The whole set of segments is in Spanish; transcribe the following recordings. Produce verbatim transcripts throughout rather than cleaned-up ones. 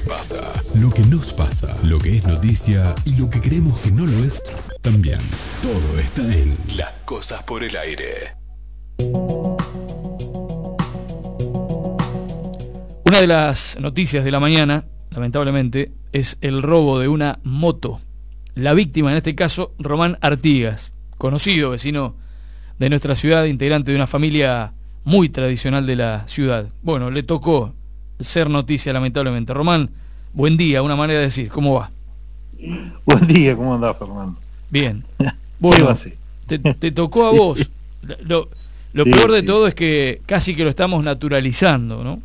pasa, lo que nos pasa, lo que es noticia y lo que creemos que no lo es también. Todo está en Las Cosas por el Aire. Una de las noticias de la mañana, lamentablemente, es el robo de una moto. La víctima, en este caso, Román Artigas, conocido vecino de nuestra ciudad, integrante de una familia muy tradicional de la ciudad. Bueno, le tocó ser noticia, lamentablemente. Román, buen día, una manera de decir, ¿cómo va? Buen día, ¿cómo andás, Fernando? Bien. Bueno, te, te tocó a Sí. vos. Lo, lo Sí, peor de sí. todo es que casi que lo estamos naturalizando, ¿no?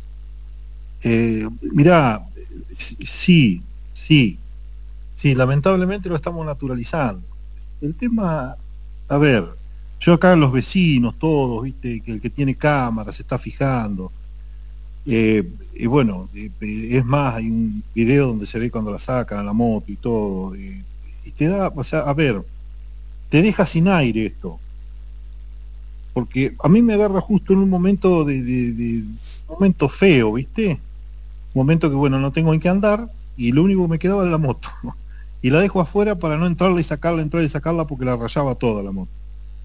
Eh, mirá, sí, sí, sí, lamentablemente lo estamos naturalizando. El tema, a ver, yo acá los vecinos, todos, viste, que el que tiene cámara se está fijando. Eh, y bueno, eh, es más, hay un video donde se ve cuando la sacan a la moto y todo. eh, y te da, o sea, a ver, te deja sin aire esto. Porque a mí me agarra justo en un momento de, de, de un momento feo, ¿viste? Un momento que, bueno, no tengo en qué andar y lo único que me quedaba era la moto. Y la dejo afuera para no entrarla y sacarla, entrar y sacarla porque la rayaba toda la moto.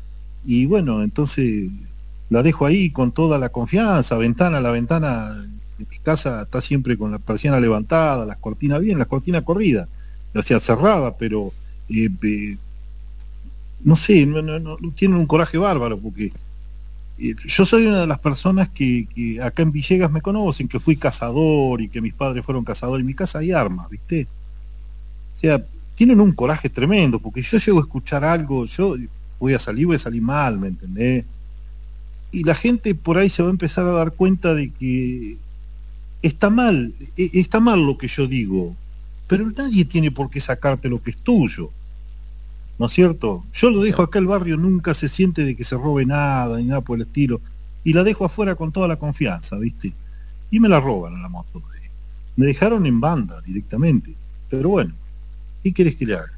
Y bueno, entonces la dejo ahí con toda la confianza, ventana, la ventana de mi casa está siempre con la persiana levantada, las cortinas bien, las cortinas corridas, o sea, cerrada, pero eh, eh, no sé, no, no, no, tienen un coraje bárbaro porque eh, yo soy una de las personas que, que acá en Villegas me conocen, que fui cazador y que mis padres fueron cazadores. En mi casa hay armas, ¿viste? O sea, tienen un coraje tremendo, porque yo llego a escuchar algo, yo voy a salir, voy a salir mal, ¿me entendés? Y la gente por ahí se va a empezar a dar cuenta de que está mal, eh, está mal lo que yo digo, pero nadie tiene por qué sacarte lo que es tuyo. ¿No es cierto? Yo lo dejo acá, el barrio nunca se siente de que se robe nada ni nada por el estilo, y la dejo afuera con toda la confianza, ¿viste? Y me la roban a la moto. Me dejaron en banda directamente, pero bueno, ¿qué querés que le haga?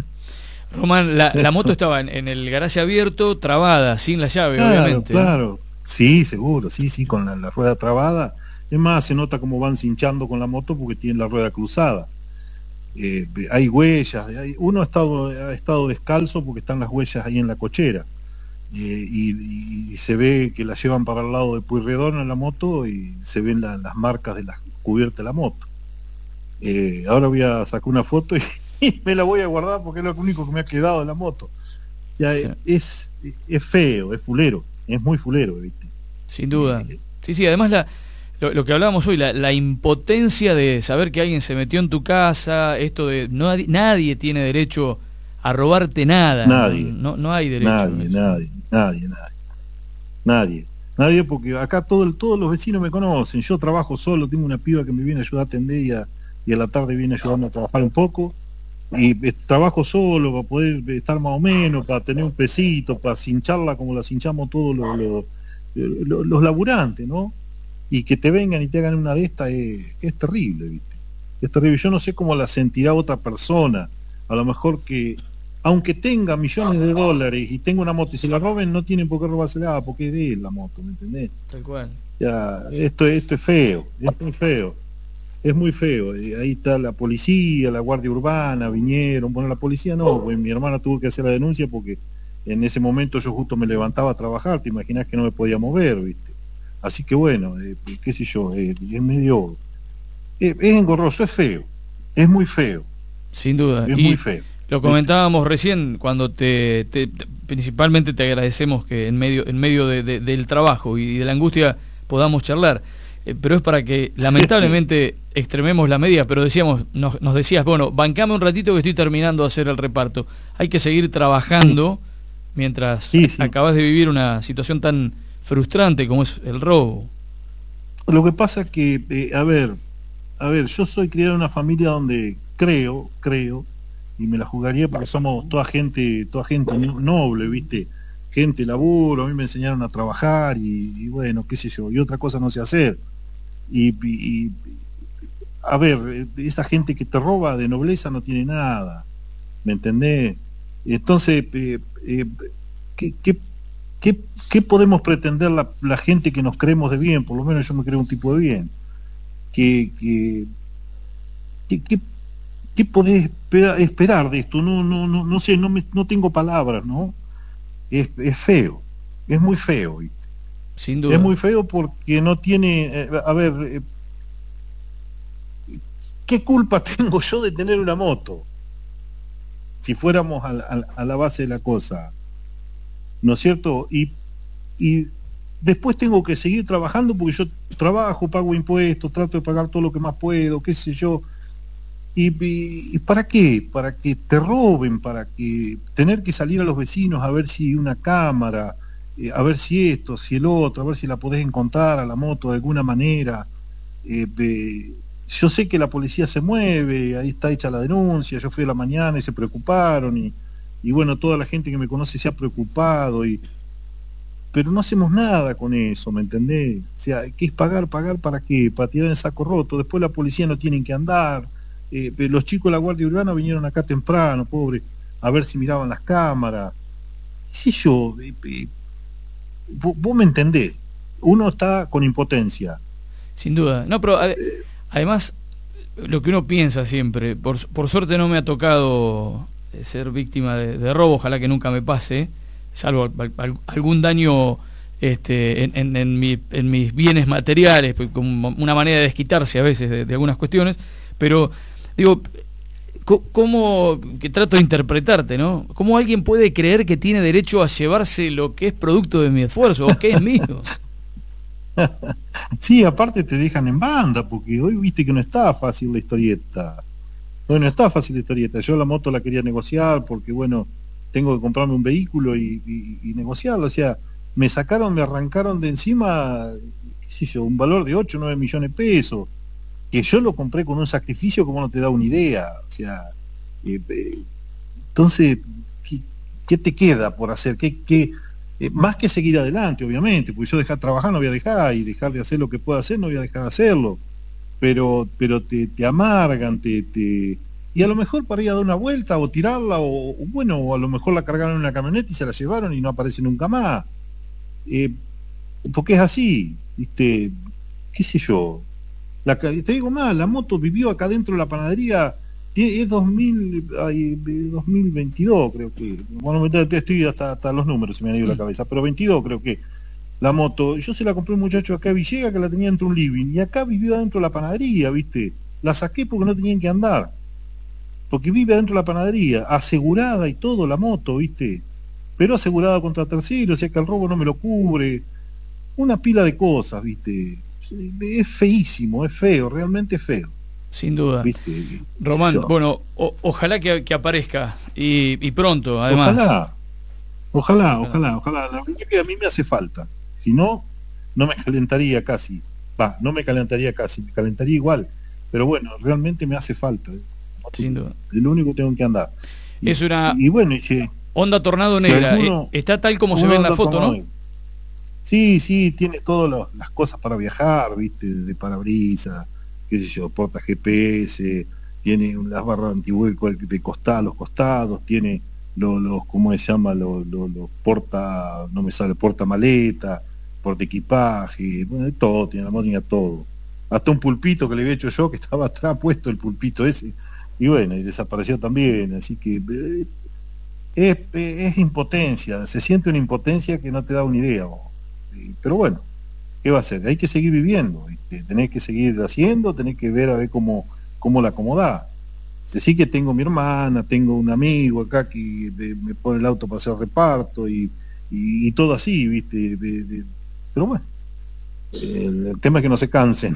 Román, la, la moto estaba en, en el garaje abierto, trabada, sin la llave, Claro, obviamente. ¿no? claro, sí, seguro, sí, sí, con la, la rueda trabada. Es más, se nota cómo van cinchando con la moto porque tienen la rueda cruzada. Eh, hay huellas, hay, uno ha estado, ha estado descalzo porque están las huellas ahí en la cochera, eh, y, y se ve que la llevan para el lado de Pueyrredón en la moto y se ven la, las marcas de la cubierta de la moto. Eh, ahora voy a sacar una foto y, y me la voy a guardar porque es lo único que me ha quedado de la moto. O sea, Sí. es, es feo, es fulero, es muy fulero, ¿viste? Sin duda. Eh, Sí, sí, además la, lo, lo que hablábamos hoy, la, la impotencia de saber que alguien se metió en tu casa, esto de no, nadie tiene derecho a robarte nada. Nadie, No, no, no hay derecho. nadie, a eso. nadie, nadie, nadie, nadie, nadie, porque acá todo el- todos los vecinos me conocen. Yo trabajo solo, tengo una piba que me viene a ayudar a atender y a, y a la tarde viene a ayudarme a trabajar un poco. Y eh, trabajo solo para poder estar más o menos, para tener un pesito, para cincharla como la cinchamos todos los, los, los- los laburantes, ¿no? Y que te vengan y te hagan una de estas es, es terrible, ¿viste? Es terrible. Yo no sé cómo la sentirá otra persona. A lo mejor que, aunque tenga millones de dólares y tenga una moto y se la roben, no tienen por qué robársela, porque es de él la moto, ¿me entendés? Tal cual. Ya, esto, esto es feo, es muy feo. Es muy feo. Eh, ahí está la policía, la guardia urbana, vinieron. Bueno, la policía no, pues mi hermana tuvo que hacer la denuncia porque en ese momento yo justo me levantaba a trabajar, te imaginas que no me podía mover, ¿viste? Así que bueno, eh, qué sé yo, eh, es medio, eh, es engorroso, es feo, es muy feo, Sin duda. es Y muy feo. lo comentábamos recién cuando te, te, te- principalmente te agradecemos que en medio en medio de, de, del trabajo y de la angustia podamos charlar, eh, pero es para que lamentablemente extrememos la medida. Pero decíamos, nos, nos decías, bueno, bancame un ratito que estoy terminando de hacer el reparto. Hay que seguir trabajando mientras Sí, sí. acabas de vivir una situación tan frustrante como es el robo. Lo que pasa es que, eh, a ver, a ver, yo soy criado en una familia donde creo, creo, y me la jugaría porque somos toda gente, toda gente no- noble, ¿viste? Gente laburo, a mí me enseñaron a trabajar y, y bueno, qué sé yo, y otra cosa no sé hacer. Y, y- y, a ver, eh, esa gente que te roba de nobleza no tiene nada, ¿me entendés? Entonces, eh, eh, ¿qué, qué, qué, qué podemos pretender la, la gente que nos creemos de bien? Por lo menos yo me creo un tipo de bien. Que, que ¿qué, qué, qué podés esperar, esperar de esto? No, no, no, no sé, no, me, no tengo palabras, ¿no? Es, es feo, es muy feo, ¿viste? Sin duda. Es muy feo porque no tiene, eh, a ver, eh, ¿qué culpa tengo yo de tener una moto? Si fuéramos a, a, a la base de la cosa, ¿no es cierto? Y, y después tengo que seguir trabajando porque yo trabajo, pago impuestos, trato de pagar todo lo que más puedo, qué sé yo. ¿Y, y, y para qué? Para que te roben, para que tener que salir a los vecinos a ver si una cámara, eh, a ver si esto, si el otro, a ver si la podés encontrar a la moto de alguna manera. Eh, de, yo sé que la policía se mueve, ahí está hecha la denuncia, yo fui a la mañana y se preocuparon, y, y bueno, toda la gente que me conoce se ha preocupado, y pero no hacemos nada con eso, ¿me entendés? O sea, ¿qué es pagar? ¿Pagar para qué? Para tirar el saco roto. Después la policía no tienen que andar. Eh, los chicos de la Guardia Urbana vinieron acá temprano, pobre, a ver si miraban las cámaras. Si yo, eh, eh, vos, vos me entendés, uno está con impotencia. Sin duda. No, pero ad además, lo que uno piensa siempre, por, por suerte no me ha tocado ser víctima de, de robo, ojalá que nunca me pase, salvo al, al, algún daño este, en, en, en, mi, en mis bienes materiales, como una manera de desquitarse a veces de, de algunas cuestiones, pero digo, ¿cómo, que trato de interpretarte, ¿no? ¿Cómo alguien puede creer que tiene derecho a llevarse lo que es producto de mi esfuerzo o que es mío? Sí, aparte te dejan en banda, porque hoy viste que no está fácil la historieta. Hoy no está fácil la historieta. Yo la moto la quería negociar porque, bueno, tengo que comprarme un vehículo y, y, y negociarlo. O sea, me sacaron, me arrancaron de encima, qué sé yo, un valor de ocho o nueve millones de pesos, que yo lo compré con un sacrificio como no te da una idea. O sea, eh, eh, entonces, ¿qué, ¿qué te queda por hacer? ¿Qué, qué, eh, más que seguir adelante, obviamente, porque yo dejar de trabajar no voy a dejar, y dejar de hacer lo que pueda hacer no voy a dejar de hacerlo, pero, pero te, te amargan, te, te... y a lo mejor para ir a dar una vuelta o tirarla, o, o bueno, o a lo mejor la cargaron en una camioneta y se la llevaron y no aparece nunca más, eh, porque es así, ¿viste? Qué sé yo, la, te digo más, la moto vivió acá dentro de la panadería, es dos mil, ay, dos mil veintidós creo que, bueno, estoy hasta, hasta los números se me han ido la cabeza, pero veintidós creo que la moto, yo se la compré a un muchacho acá a Villega que la tenía dentro de un living, y acá vivió adentro de la panadería, ¿viste? La saqué porque no tenían que andar, porque vive adentro de la panadería, asegurada y todo la moto, ¿viste? Pero asegurada contra terceros, o sea que el robo no me lo cubre, una pila de cosas, ¿viste? Es feísimo, es feo, realmente feo. Sin duda. ¿Viste? Román, Yo, bueno, o, ojalá que, que aparezca, y, y pronto, además. Ojalá, ojalá, ojalá, ojalá, la verdad que a mí me hace falta. Si no, no me calentaría casi. Va, no me calentaría casi, me calentaría igual. Pero bueno, realmente me hace falta. Sin duda. Es lo único que tengo que andar. Y, es una y, y bueno, y si, Honda Tornado si negra. alguno, está tal como se ve en la foto, ¿no? Sí, sí, tiene todas las cosas para viajar, ¿viste? De parabrisas, qué sé yo, porta G P S, tiene las barras antivuelco de costados, los costados, tiene los, los ¿cómo se llama? Los, los, los porta, no me sale, porta maleta, porta equipaje, bueno, de todo, tiene la moto, tenía todo. Hasta un pulpito que le había hecho yo, que estaba atrás puesto el pulpito ese, y bueno, y desapareció también, así que eh, es, es impotencia, se siente una impotencia que no te da una idea, vos. Pero bueno, ¿qué va a hacer? Hay que seguir viviendo, ¿viste? Tenés que seguir haciendo, tenés que ver a ver cómo, cómo la acomodás. Decir que tengo mi hermana, tengo un amigo acá que me pone el auto para hacer reparto y, y, y todo así, ¿viste? De, de, pero bueno, el, el tema es que no se cansen.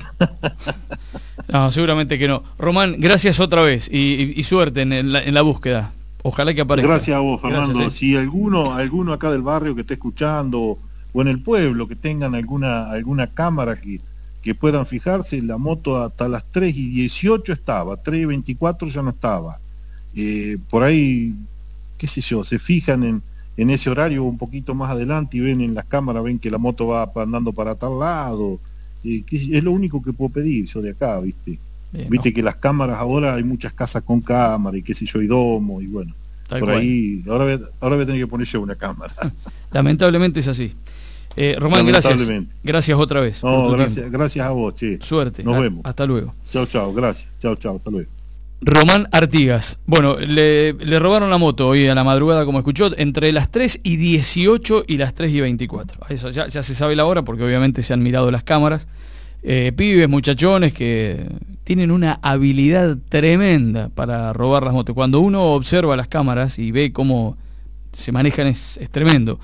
No, seguramente que no. Román, gracias otra vez y, y, y suerte en la, en la búsqueda. Ojalá que aparezca. Gracias a vos, Fernando. Gracias, eh. Si alguno, alguno acá del barrio que esté escuchando, o en el pueblo, que tengan alguna, alguna cámara que, que puedan fijarse, la moto hasta las tres y dieciocho estaba, tres y veinticuatro ya no estaba. Eh, por ahí, qué sé yo, se fijan en, en ese horario un poquito más adelante y ven en las cámaras, ven que la moto va andando para tal lado. Eh, que es lo único que puedo pedir yo de acá, ¿viste? Bien, Viste ¿no? que las cámaras ahora hay muchas casas con cámara y qué sé yo, y domo, y bueno, Tal por cual. ahí, ahora voy, a, ahora voy a tener que poner yo una cámara. Lamentablemente es así. Eh, Román, gracias. Gracias otra vez. No, gracias, gracias a vos, che. Suerte. Nos a, vemos. Hasta luego. Chao, chao, gracias. Chao, chao, hasta luego. Román Artigas. Bueno, le, le robaron la moto hoy a la madrugada, como escuchó, entre las tres y dieciocho y las tres y veinticuatro. Eso ya, ya se sabe la hora porque obviamente se han mirado las cámaras. Eh, pibes, muchachones que tienen una habilidad tremenda para robar las motos. Cuando uno observa las cámaras y ve cómo se manejan es, es tremendo.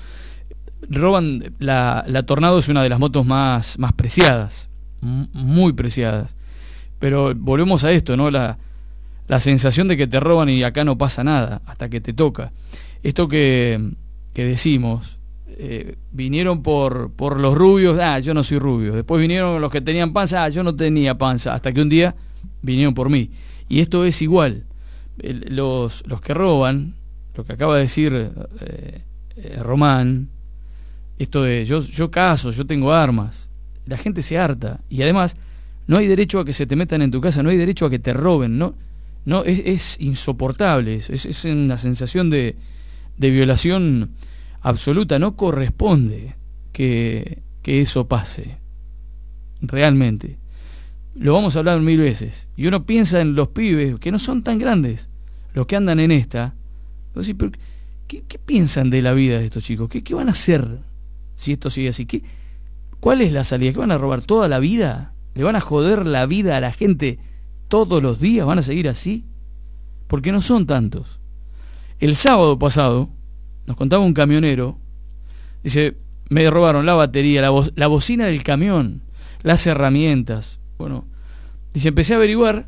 Roban, la, la Tornado es una de las motos más, más preciadas, m- muy preciadas. Pero volvemos a esto, ¿no? La, la sensación de que te roban y acá no pasa nada, hasta que te toca. Esto que, que decimos, eh, vinieron por, por los rubios, ah, yo no soy rubio. Después vinieron los que tenían panza, ah, yo no tenía panza. Hasta que un día vinieron por mí. Y esto es igual. El, los, los que roban, lo que acaba de decir eh, eh, Román, esto de yo, yo caso, yo tengo armas, la gente se harta. Y además, no hay derecho a que se te metan en tu casa, no hay derecho a que te roben, ¿no? No, es, es insoportable, es, es una sensación de, de violación absoluta. No corresponde que, que eso pase, realmente. Lo vamos a hablar mil veces. Y uno piensa en los pibes, que no son tan grandes, los que andan en esta. Entonces, pero, ¿qué, ¿qué piensan de la vida de estos chicos? ¿Qué, qué van a hacer si esto sigue así? ¿Qué, ¿Cuál es la salida? ¿Qué van a robar toda la vida? ¿Le van a joder la vida a la gente todos los días? ¿Van a seguir así? Porque no son tantos. El sábado pasado nos contaba un camionero, dice, me robaron la batería, la, bo- la bocina del camión, las herramientas. Bueno, dice, empecé a averiguar,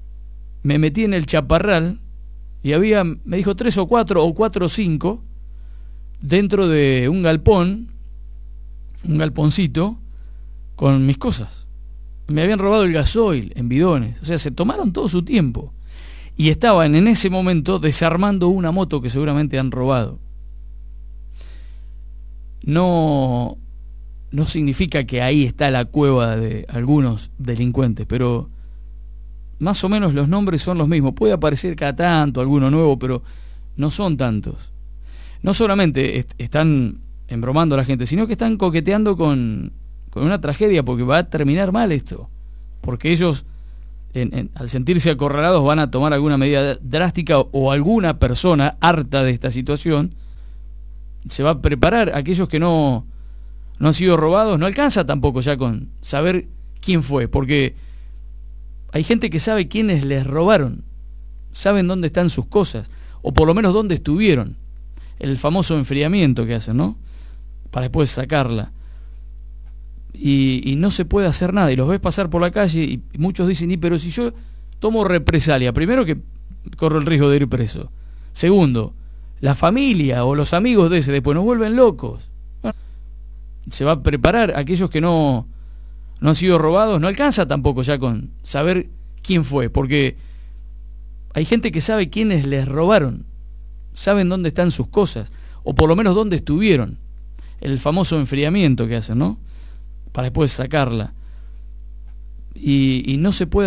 me metí en el chaparral y había, me dijo, tres o cuatro o cuatro o cinco dentro de un galpón, un galponcito con mis cosas. Me habían robado el gasoil en bidones. O sea, se tomaron todo su tiempo. Y estaban en ese momento desarmando una moto que seguramente han robado. No, no significa que ahí está la cueva de algunos delincuentes, pero más o menos los nombres son los mismos. Puede aparecer cada tanto alguno nuevo, pero no son tantos. No solamente est- están embromando a la gente, sino que están coqueteando con... con una tragedia, porque va a terminar mal esto, porque ellos en, en, al sentirse acorralados van a tomar alguna medida drástica, o, o alguna persona harta de esta situación se va a preparar. Aquellos que no, no han sido robados, no alcanza tampoco ya con saber quién fue, porque hay gente que sabe quiénes les robaron, saben dónde están sus cosas, o por lo menos dónde estuvieron, el famoso enfriamiento que hacen, ¿no? Para después sacarla. Y, y no se puede hacer nada, y los ves pasar por la calle y muchos dicen, y pero si yo tomo represalia, primero que corro el riesgo de ir preso, segundo, la familia o los amigos de ese después nos vuelven locos. Bueno, se va a preparar. Aquellos que no, no han sido robados, no alcanza tampoco ya con saber quién fue, porque hay gente que sabe quiénes les robaron, saben dónde están sus cosas, o por lo menos dónde estuvieron, el famoso enfriamiento que hacen, ¿no? Para después sacarla. Y, y no se puede